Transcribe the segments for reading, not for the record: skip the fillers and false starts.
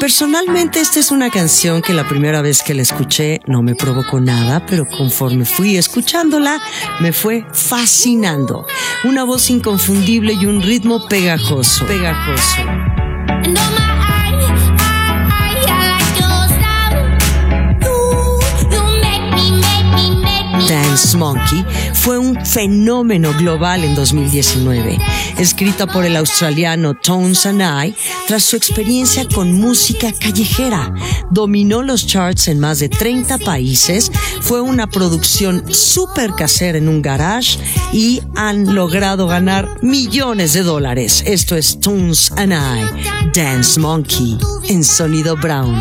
Personalmente esta es una canción que la primera vez que la escuché no me provocó nada, pero conforme fui escuchándola me fue fascinando. Una voz inconfundible y un ritmo pegajoso. Dance Monkey fue un fenómeno global en 2019, escrita por el australiano Tones and I tras su experiencia con música callejera. Dominó los charts en más de 30 países, fue una producción súper casera en un garage y han logrado ganar millones de dólares. Esto es Tones and I, Dance Monkey, en Sonido Brown.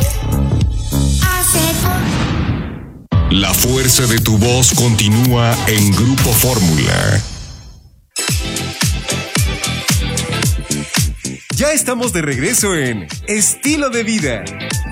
La fuerza de tu voz continúa en Grupo Fórmula. Ya estamos de regreso en Estilo de Vida.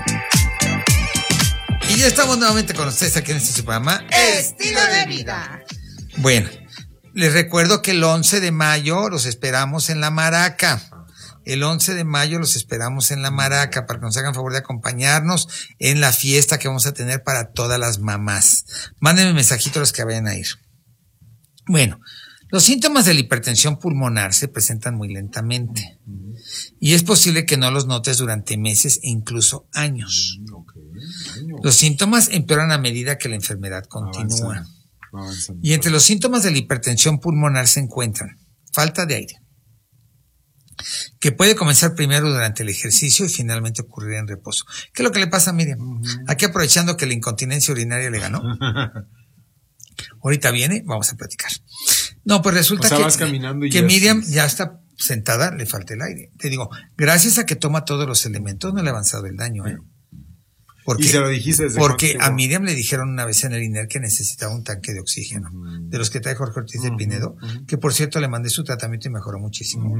Y ya estamos nuevamente con ustedes aquí en este programa Estilo de Vida. Bueno, les recuerdo que el 11 de mayo los esperamos en La Maraca. El 11 de mayo los esperamos en La Maraca para que nos hagan favor de acompañarnos en la fiesta que vamos a tener para todas las mamás. Mándenme mensajito a los que vayan a ir. Bueno, los síntomas de la hipertensión pulmonar se presentan muy lentamente y es posible que no los notes durante meses e incluso años. Los síntomas empeoran a medida que la enfermedad continúa. Y entre los síntomas de la hipertensión pulmonar se encuentran falta de aire, que puede comenzar primero durante el ejercicio y finalmente ocurrir en reposo. ¿Qué es lo que le pasa a Miriam? Aquí aprovechando que la incontinencia urinaria le ganó. Ahorita viene, vamos a platicar. No, pues resulta que Miriam ya está sentada, le falta el aire. Te digo, gracias a que toma todos los elementos no le ha avanzado el daño, ¿eh? Porque, y se lo dijiste desde porque a Miriam le dijeron una vez en el INER que necesitaba un tanque de oxígeno, de los que trae Jorge Ortiz de Pinedo, que por cierto le mandé su tratamiento y mejoró muchísimo.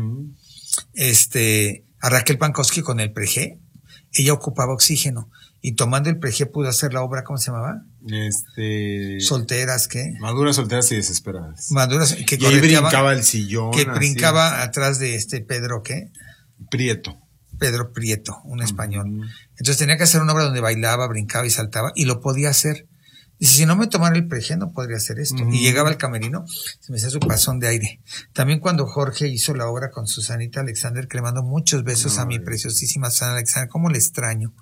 A Raquel Pankowski con el Preg, ella ocupaba oxígeno y tomando el Preg pudo hacer la obra, ¿cómo se llamaba? Solteras, ¿qué? Maduras, solteras y desesperadas. Maduras, que y ahí brincaba el sillón. Que brincaba atrás de Pedro, ¿qué? Pedro Prieto, un español. Entonces tenía que hacer una obra donde bailaba, brincaba y saltaba y lo podía hacer. Dice, si no me tomara el Preg no podría hacer esto. Y llegaba al camerino, se me hacía su pasón de aire. También cuando Jorge hizo la obra con Susanita Alexander, que le mando muchos besos a mi preciosísima Susana Alexander, cómo le extraño.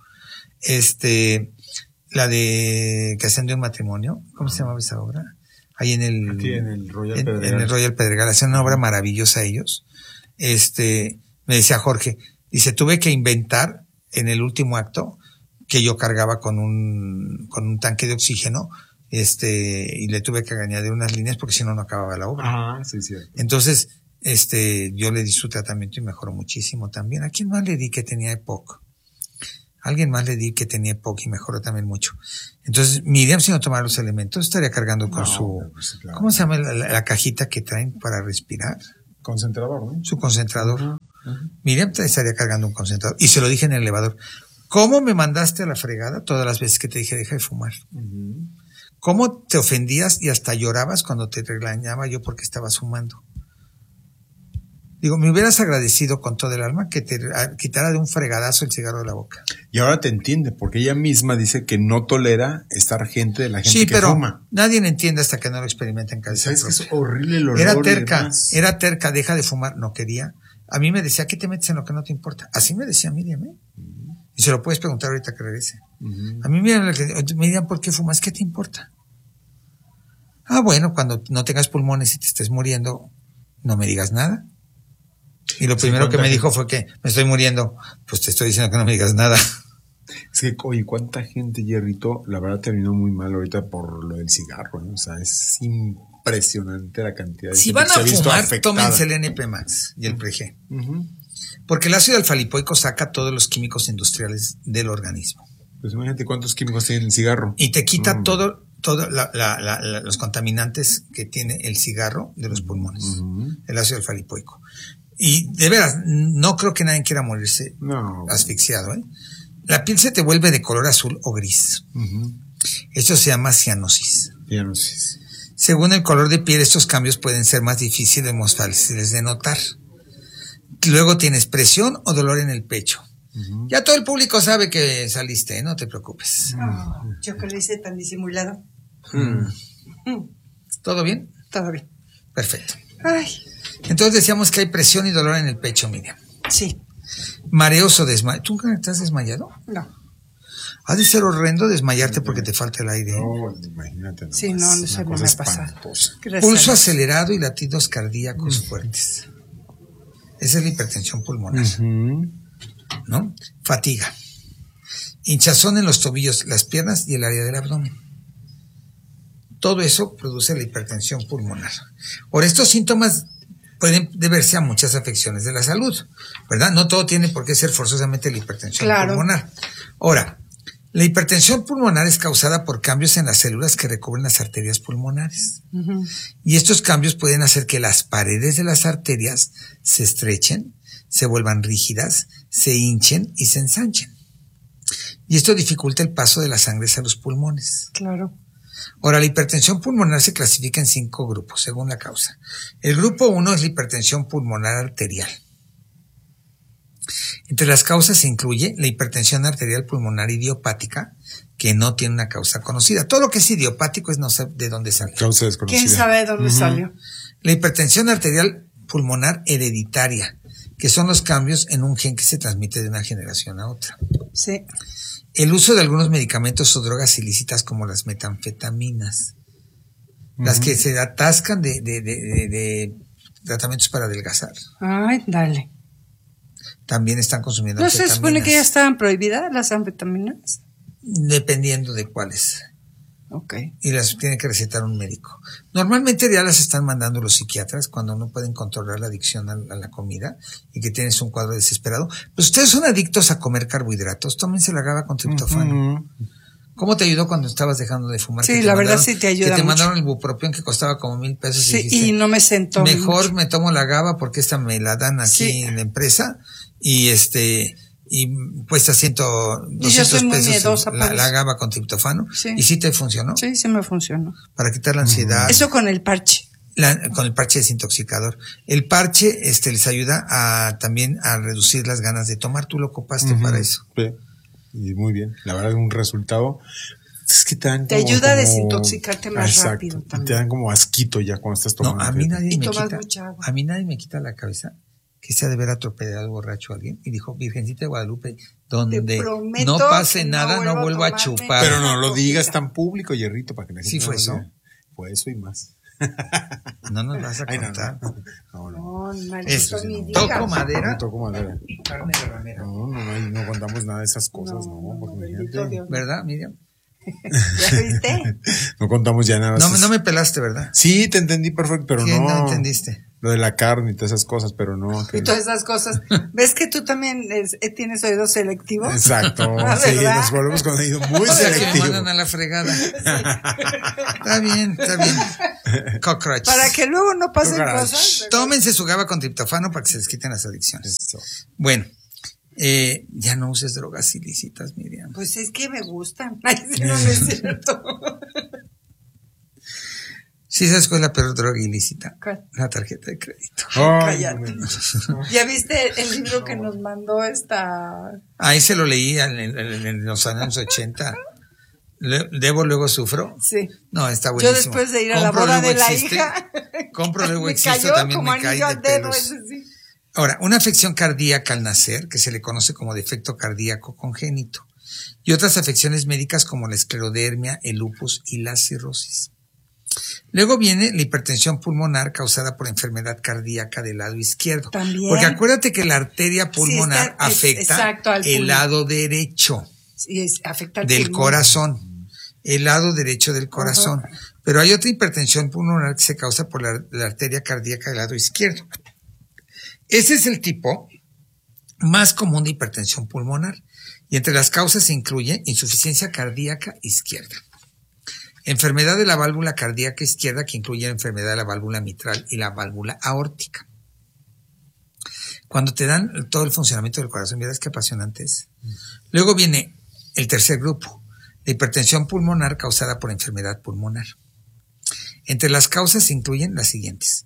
La de que hacen de un matrimonio, ¿cómo se llamaba esa obra? Ahí en el Royal Pedregal. En el Royal Pedregal, hacían una obra maravillosa ellos. Me decía Jorge, dice, tuve que inventar en el último acto que yo cargaba con un tanque de oxígeno, y le tuve que añadir unas líneas porque si no, no acababa la obra. Sí, cierto. Entonces, yo le di su tratamiento y mejoró muchísimo también. ¿A quién más le di que tenía EPOC? Alguien más le di que tenía EPOC y mejoró también mucho. Entonces, Miriam, si no tomara los elementos, estaría cargando con claro. ¿Cómo se llama la cajita que traen para respirar? Concentrador, ¿no? Su concentrador. Miriam estaría cargando un concentrador. Y se lo dije en el elevador. ¿Cómo me mandaste a la fregada todas las veces que te dije deja de fumar? ¿Cómo te ofendías y hasta llorabas cuando te regañaba yo porque estabas fumando? Digo, me hubieras agradecido con todo el alma que te quitara de un fregadazo el cigarro de la boca. Y ahora te entiende, porque ella misma dice que no tolera estar gente de la gente que pero fuma. Nadie le entiende hasta que no lo experimenta en casa. ¿Sabes que es horrible el olor? Era terca, deja de fumar, no quería. A mí me decía, ¿qué te metes en lo que no te importa? Así me decía Miriam, ¿eh? Y se lo puedes preguntar ahorita que regrese. A mí Miriam, ¿por qué fumas? ¿Qué te importa? Bueno, cuando no tengas pulmones y te estés muriendo, no me digas nada. Y lo primero que me dijo fue que me estoy muriendo. Pues te estoy diciendo que no me digas nada. Es que, oye, ¿cuánta gente, Hierrito, la verdad terminó muy mal ahorita por lo del cigarro, ¿no? O sea, es impresionante la cantidad de si gente van a que se ha visto fumar, afectada. tómense el NP Max y el Preg. Porque el ácido alfa-lipoico saca todos los químicos industriales del organismo. Pues imagínate cuántos químicos tiene el cigarro. Y te quita todo los contaminantes que tiene el cigarro de los pulmones. El ácido alfa-lipoico. Y de veras, no creo que nadie quiera morirse asfixiado, ¿eh? La piel se te vuelve de color azul o gris. Esto se llama cianosis. Según el color de piel, estos cambios pueden ser más difíciles de notar. Luego tienes presión o dolor en el pecho. Ya todo el público sabe que saliste, no te preocupes. Yo que lo hice tan disimulado. ¿Todo bien? Todo bien. Perfecto. Ay, Entonces decíamos que hay presión y dolor en el pecho, Miriam. sí. Mareos o desmayos. ¿Tú estás desmayado? No. Ha de ser horrendo desmayarte porque te falta el aire. No, imagínate. nomás, Sí, no una sé, no cosa me ha pasado. espantosa. Gracias. Pulso acelerado y latidos cardíacos fuertes. Esa es la hipertensión pulmonar, ¿no? Fatiga. Hinchazón en los tobillos, las piernas y el área del abdomen. Todo eso produce la hipertensión pulmonar. Ahora, estos síntomas pueden deberse a muchas afecciones de la salud, ¿verdad? No todo tiene por qué ser forzosamente la hipertensión pulmonar. Ahora, la hipertensión pulmonar es causada por cambios en las células que recubren las arterias pulmonares. Y estos cambios pueden hacer que las paredes de las arterias se estrechen, se vuelvan rígidas, se hinchen y se ensanchen. Y esto dificulta el paso de la sangre a los pulmones. Claro. Ahora, la hipertensión pulmonar se clasifica en 5 grupos, según la causa. El grupo 1 es la hipertensión pulmonar arterial. Entre las causas se incluye la hipertensión arterial pulmonar idiopática, que no tiene una causa conocida. Todo lo que es idiopático es no sé de dónde sale. Causa desconocida. ¿Quién sabe de dónde salió? La hipertensión arterial pulmonar hereditaria, que son los cambios en un gen que se transmite de una generación a otra. Sí. El uso de algunos medicamentos o drogas ilícitas como las metanfetaminas, las que se atascan de tratamientos para adelgazar. Ay, dale. También están consumiendo ¿No se anfetaminas. supone que ya estaban prohibidas las anfetaminas? Dependiendo de cuáles. Ok. Y las tiene que recetar un médico. Normalmente ya las están mandando los psiquiatras cuando no pueden controlar la adicción a la comida y que tienes un cuadro desesperado. Pues ustedes son adictos a comer carbohidratos, tómense la GABA con triptofano. ¿Cómo te ayudó cuando estabas dejando de fumar? Sí, la verdad sí te ayuda Que te mucho. mandaron el bupropión que costaba como $1,000 Sí, y dijiste, y no me sentó mejor mucho. me tomo la GABA porque esta me la dan aquí Sí. en la empresa y cuesta 200 Y yo soy muy pesos miedosa por la eso. GABA con triptofano. Sí. ¿Y sí te funcionó? Sí, sí me funcionó. Para quitar la ansiedad. Eso con el parche. Con el parche desintoxicador. El parche les ayuda también a reducir las ganas de tomar. Tú lo ocupaste para eso. Sí. Y muy bien. La verdad, un resultado. Es que te ayuda a desintoxicarte más rápido Y te también. dan como asquito ya cuando estás tomando. No, a mí nadie Y me tomas quita. mucha agua. A mí nadie me quita la cabeza que se ha de haber atropellado borracho a alguien y dijo, Virgencita de Guadalupe, donde Te prometo no pase que no nada, no vuelvo a tomarme. chupar. Pero no lo digas tan público, Hierrito, para que la gente Sí no fue lo eso. diga. Fue eso y más. No nos vas a Ay, no, contar. no. No, maldito Eso, ni no. digas. Toco madera. No toco madera. Carne de ramera. No contamos nada de esas cosas, No, porque bendito imagínate. Dios. ¿Verdad, Miriam? ¿Ya viste? No contamos ya nada. No me pelaste, ¿verdad? Sí, te entendí perfecto, pero ¿Qué no. no entendiste? Lo de la carne y todas esas cosas, pero no. Y todas esas cosas. ¿Ves que tú también tienes oído selectivo? Exacto. Ah, Sí, ¿verdad? nos volvemos con oído muy O sea, que me selectivo. mandan a la fregada. Está bien. Cockroach. Para que luego no pasen Cockroach. cosas. Tómense su GABA con triptofano para que se les quiten las adicciones. Eso. Bueno, ya no uses drogas ilícitas, Miriam. Pues es que me gustan. Ay, sí, no es cierto. ¿Sí sabes cuál es la peor droga ilícita? ¿Cuál? La tarjeta de crédito. Ay, Cállate. ¿Ya viste el libro que nos mandó esta? Ahí se lo leí en los años 80. ¿Debo luego sufro? Sí. No, está Yo buenísimo. después de ir a la Compro, boda luego de la existe. hija. Compro, luego me existe, cayó también como me caí anillo de al dedo, pelos. ese sí. Ahora, una afección cardíaca al nacer, que se le conoce como defecto cardíaco congénito, y otras afecciones médicas como la esclerodermia, el lupus y la cirrosis. Luego viene la hipertensión pulmonar causada por enfermedad cardíaca del lado izquierdo. También. Porque acuérdate que la arteria pulmonar está- afecta exacto, al el pulmón. lado derecho Sí, afecta al del pulmón. corazón. El lado derecho del corazón. Pero hay otra hipertensión pulmonar que se causa por la arteria cardíaca del lado izquierdo. Ese es el tipo más común de hipertensión pulmonar. Y entre las causas se incluye insuficiencia cardíaca izquierda, enfermedad de la válvula cardíaca izquierda, que incluye la enfermedad de la válvula mitral y la válvula aórtica. Cuando te dan todo el funcionamiento del corazón, ¿verdad qué apasionante es? Luego viene el tercer grupo, la hipertensión pulmonar causada por enfermedad pulmonar. Entre las causas se incluyen las siguientes: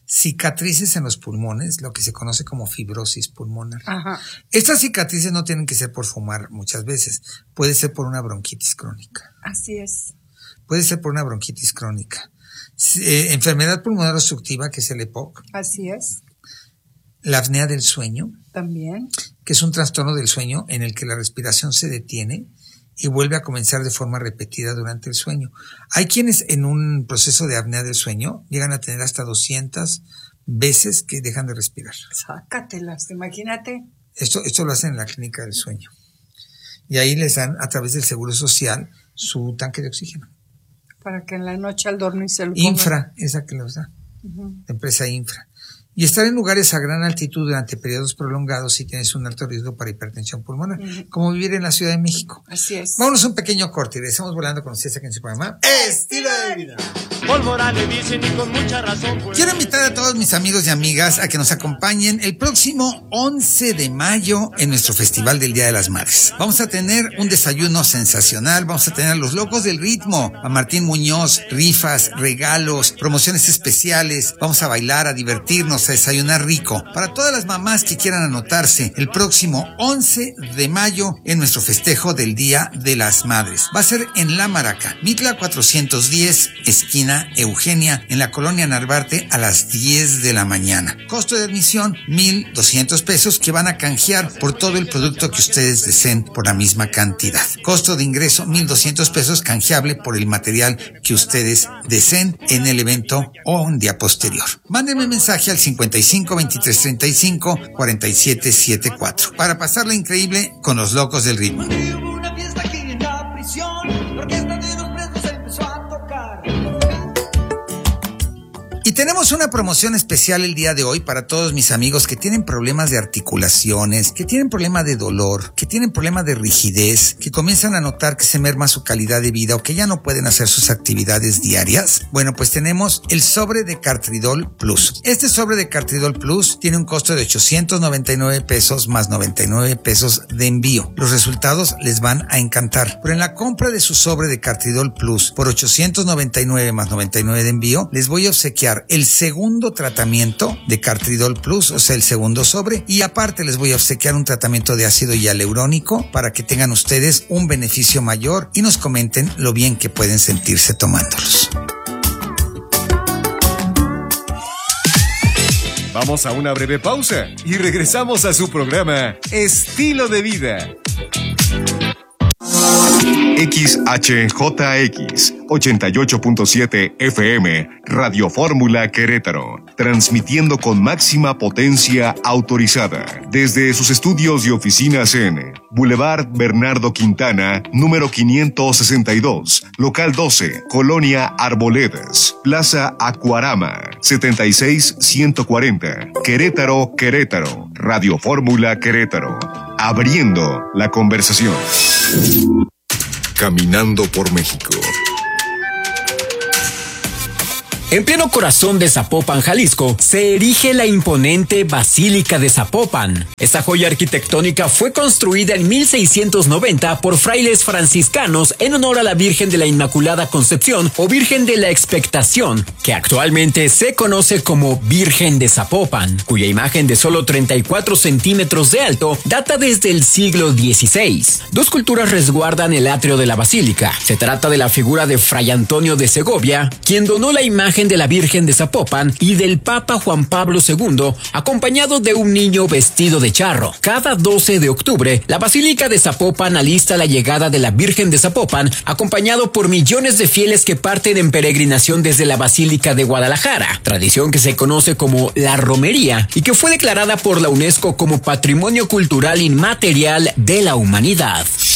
cicatrices en los pulmones, lo que se conoce como fibrosis pulmonar. Ajá. Estas cicatrices no tienen que ser por fumar muchas veces, puede ser por una bronquitis crónica. Así es. Puede ser por una bronquitis crónica. Enfermedad pulmonar obstructiva, que es el EPOC. Así es. La apnea del sueño, También. que es un trastorno del sueño en el que la respiración se detiene y vuelve a comenzar de forma repetida durante el sueño. Hay quienes en un proceso de apnea del sueño llegan a tener hasta 200 veces que dejan de respirar. Sácatelas, imagínate. Esto lo hacen en la clínica del sueño. Y ahí les dan a través del Seguro Social su tanque de oxígeno. Para que en la noche al dormir se lo pongan. Infra, esa que los da. La empresa Infra. Y estar en lugares a gran altitud durante periodos prolongados si tienes un alto riesgo para hipertensión pulmonar, como vivir en la Ciudad de México. Así es. Vámonos a un pequeño corte y regresamos volando con ustedes aquí en su programa Estilo de vida. Pólvora le dicen y con mucha razón. Pues. Quiero invitar a todos mis amigos y amigas a que nos acompañen el próximo 11 de mayo en nuestro Festival del Día de las Madres. Vamos a tener un desayuno sensacional, vamos a tener a los locos del ritmo, a Martín Muñoz, rifas, regalos, promociones especiales, vamos a bailar, a divertirnos, a desayunar rico. Para todas las mamás que quieran anotarse el próximo 11 de mayo en nuestro festejo del Día de las Madres. Va a ser en La Maraca, Mitla 410, esquina Eugenia, en la colonia Narvarte, a las 10 de la mañana. Costo de admisión, 1,200 pesos, que van a canjear por todo el producto que ustedes deseen por la misma cantidad. Costo de ingreso, 1,200 pesos, canjeable por el material que ustedes deseen en el evento o un día posterior. Mándenme mensaje al 55 23 35 47 74 para pasarla increíble con los locos del ritmo. Hubo una fiesta aquí en la prisión, la orquesta de los presos empezó a tocar. Y tenemos una promoción especial el día de hoy para todos mis amigos que tienen problemas de articulaciones, que tienen problema de dolor, que tienen problema de rigidez, que comienzan a notar que se merma su calidad de vida o que ya no pueden hacer sus actividades diarias. Bueno, pues tenemos el sobre de Cartridol Plus. Este sobre de Cartridol Plus tiene un costo de 899 pesos más 99 pesos de envío. Los resultados les van a encantar. Pero en la compra de su sobre de Cartridol Plus por 899 más 99 de envío, les voy a obsequiar el segundo tratamiento de Cartridol Plus, o sea, el segundo sobre, y aparte les voy a obsequiar un tratamiento de ácido hialurónico para que tengan ustedes un beneficio mayor y nos comenten lo bien que pueden sentirse tomándolos. Vamos a una breve pausa y regresamos a su programa Estilo de Vida. XHJX 88.7 FM Radio Fórmula Querétaro, transmitiendo con máxima potencia autorizada desde sus estudios y oficinas en Boulevard Bernardo Quintana, número 562, local 12, Colonia Arboledas, Plaza Acuarama, 76140, Querétaro, Querétaro. Radio Fórmula Querétaro, abriendo la conversación. Caminando por México. En pleno corazón de Zapopan, Jalisco, se erige la imponente Basílica de Zapopan. Esta joya arquitectónica fue construida en 1690 por frailes franciscanos en honor a la Virgen de la Inmaculada Concepción o Virgen de la Expectación, que actualmente se conoce como Virgen de Zapopan, cuya imagen de solo 34 centímetros de alto data desde el siglo XVI. Dos culturas resguardan el atrio de la basílica. Se trata de la figura de Fray Antonio de Segovia, quien donó la imagen de la Virgen de Zapopan, y del Papa Juan Pablo II, acompañado de un niño vestido de charro. Cada 12 de octubre, la Basílica de Zapopan alista la llegada de la Virgen de Zapopan, acompañado por millones de fieles que parten en peregrinación desde la Basílica de Guadalajara, tradición que se conoce como la romería y que fue declarada por la UNESCO como Patrimonio Cultural Inmaterial de la Humanidad.